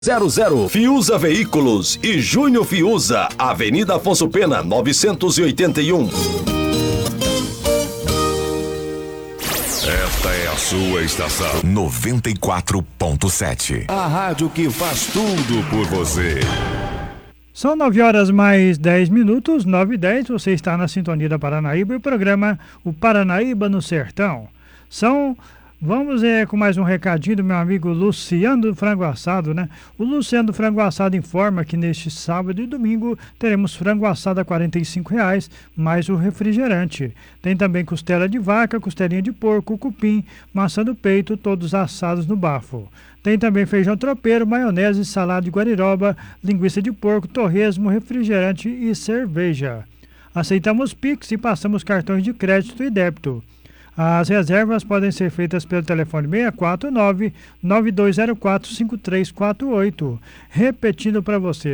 00 Fiuza Veículos e Júnior Fiuza, Avenida Afonso Pena, 981. Esta é a sua estação 94.7. A rádio que faz tudo por você. São 9 horas mais 10 minutos, 9h10. Você está na sintonia da Paranaíba e o programa O Paranaíba no Sertão. Vamos com mais um recadinho do meu amigo Luciano do Frango Assado, né? O Luciano do Frango Assado informa que neste sábado e domingo teremos frango assado a R$ 45,00, mais o refrigerante. Tem também costela de vaca, costelinha de porco, cupim, maçã do peito, todos assados no bafo. Tem também feijão tropeiro, maionese, salada de guariroba, linguiça de porco, torresmo, refrigerante e cerveja. Aceitamos Pix e passamos cartões de crédito e débito. As reservas podem ser feitas pelo telefone 649-9204-5348. Repetindo para você,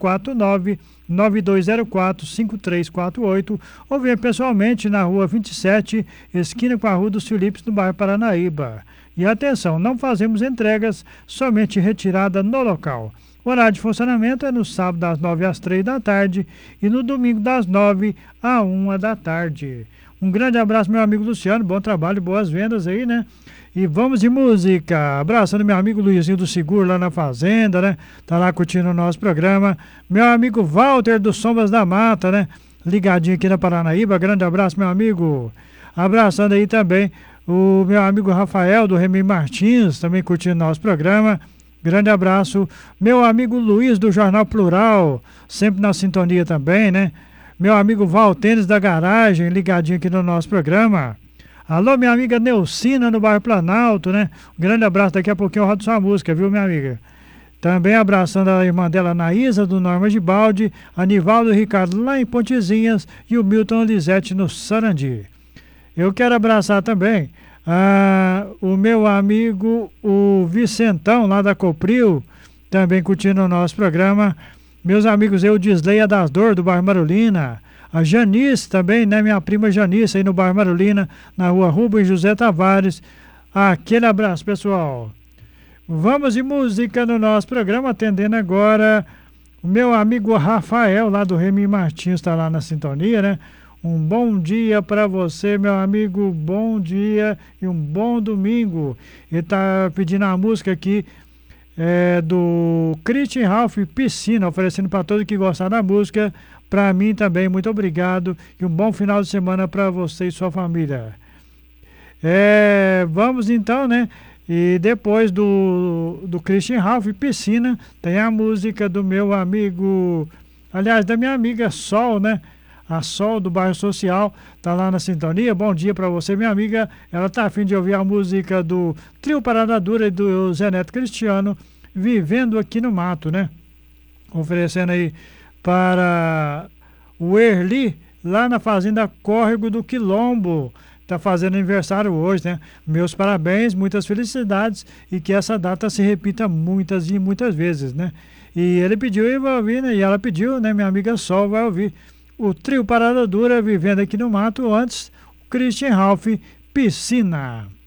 649-9204-5348. Ou venha pessoalmente na rua 27, esquina com a rua dos Filipes, no bairro Paranaíba. E atenção, não fazemos entregas, somente retirada no local. O horário de funcionamento é no sábado das 9 às 3 da tarde e no domingo das 9 à 1 da tarde. Um grande abraço, meu amigo Luciano, bom trabalho, boas vendas aí, né? E vamos de música. Abraçando meu amigo Luizinho do Seguro lá na Fazenda, né? Tá lá curtindo o nosso programa. Meu amigo Walter dos Sombras da Mata, né? Ligadinho aqui na Paranaíba, grande abraço, meu amigo. Abraçando aí também o meu amigo Rafael do Remy Martins, também curtindo nosso programa. Grande abraço. Meu amigo Luiz do Jornal Plural, sempre na sintonia também, né? Meu amigo Valtênis da Garagem, ligadinho aqui no nosso programa. Alô, minha amiga Neucina no bairro Planalto, né? Um grande abraço, daqui a pouquinho eu rodo sua música, viu, minha amiga? Também abraçando a irmã dela, Naísa, do Norma de Balde, Anivaldo e Ricardo lá em Pontezinhas e o Milton Lisete no Sarandi. Eu quero abraçar também o meu amigo, o Vicentão, lá da Copril, também curtindo o nosso programa. Meus amigos Eudisleia das Dor, do bairro Marulina. A Janice também, né? Minha prima Janice, aí no bairro Marulina, na rua Rubens José Tavares. Aquele abraço, pessoal. Vamos de música no nosso programa, atendendo agora o meu amigo Rafael, lá do Remy Martins, está lá na sintonia, né? Um bom dia para você, meu amigo, bom dia e um bom domingo. Ele está pedindo a música aqui do Christian Ralph Piscina, oferecendo para todos que gostaram da música. Para mim também, muito obrigado e um bom final de semana para você e sua família. Vamos então, né? E depois do Christian Ralph Piscina, tem a música do meu amigo, aliás, da minha amiga Sol, né? A Sol do bairro Social, tá lá na sintonia. Bom dia para você, minha amiga. Ela tá a fim de ouvir a música do Trio Parada Dura e do Zé Neto Cristiano, Vivendo Aqui no Mato, né? Oferecendo aí para o Erli, lá na Fazenda Córrego do Quilombo. Tá fazendo aniversário hoje, né? Meus parabéns, muitas felicidades e que essa data se repita muitas e muitas vezes, né? E ele pediu e vai ouvir, né? E ela pediu, né? Minha amiga Sol vai ouvir o Trio Parada Dura, Vivendo Aqui no Mato, antes o Christian Ralph Piscina.